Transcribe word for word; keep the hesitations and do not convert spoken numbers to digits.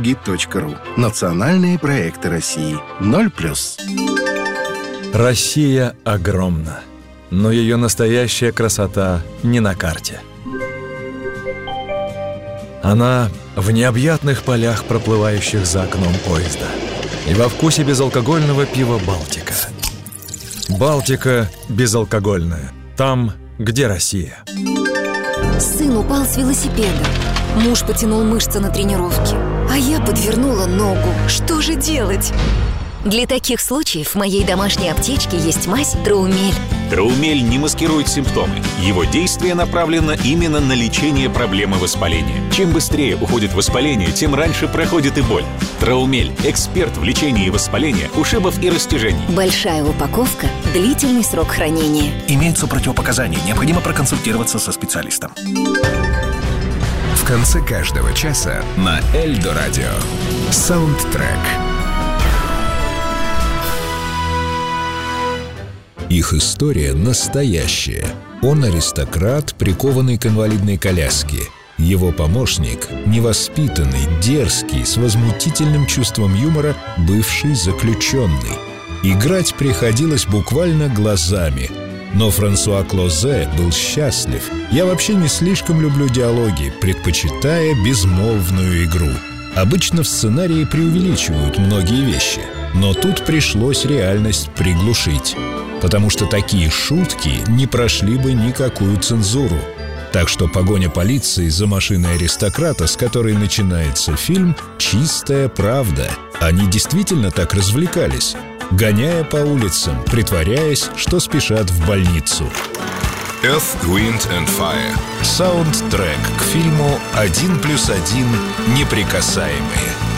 услуги точка ру. Национальные проекты России. ноль плюс. Россия огромна, но ее настоящая красота не на карте. Она в необъятных полях, проплывающих за окном поезда, и во вкусе безалкогольного пива «Балтика». «Балтика» безалкогольная. Там, где Россия. Сын упал с велосипеда. Муж потянул мышцы на тренировке, а я подвернула ногу. Что же делать? Для таких случаев в моей домашней аптечке есть мазь Траумель. Траумель не маскирует симптомы. Его действие направлено именно на лечение проблемы воспаления. Чем быстрее уходит воспаление, тем раньше проходит и боль. Траумель – эксперт в лечении воспаления, ушибов и растяжений. Большая упаковка, длительный срок хранения. Имеются противопоказания. Необходимо проконсультироваться со специалистом. В конце каждого часа на Эльдо Радио саундтрек. Их история настоящая. Он аристократ, прикованный к инвалидной коляске. Его помощник – невоспитанный, дерзкий, с возмутительным чувством юмора бывший заключенный. Играть приходилось буквально глазами. Но Франсуа Клозе был счастлив. Я вообще не слишком люблю диалоги, предпочитая безмолвную игру. Обычно в сценарии преувеличивают многие вещи, но тут пришлось реальность приглушить, потому что такие шутки не прошли бы никакую цензуру. Так что погоня полиции за машиной аристократа, с которой начинается фильм, чистая правда. Они действительно так развлекались, гоняя по улицам, притворяясь, что спешат в больницу. Earth, Wind and Fire. Саундтрек к фильму «Один плюс один. Неприкасаемые».